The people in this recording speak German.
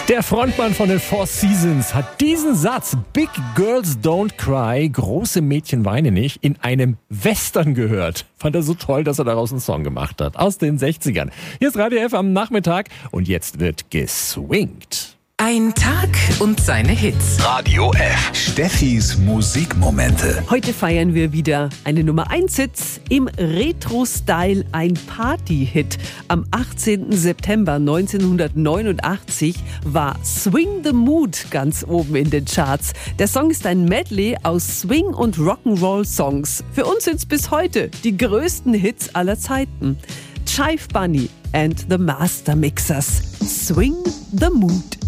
Der Frontmann von den Four Seasons hat diesen Satz, Big Girls Don't Cry, große Mädchen weinen nicht, in einem Western gehört. Fand er so toll, dass er daraus einen Song gemacht hat. Aus den 60ern. Hier ist Radio F am Nachmittag und jetzt wird geswingt. Ein Tag und seine Hits. Radio F. Steffis Musikmomente. Heute feiern wir wieder eine Nummer 1 Hit im Retro-Style, ein Party-Hit. Am 18. September 1989 war Swing the Mood ganz oben in den Charts. Der Song ist ein Medley aus Swing- und Rock'n'Roll-Songs. Für uns sind es bis heute die größten Hits aller Zeiten. Jive Bunny and the Master Mixers. Swing the Mood.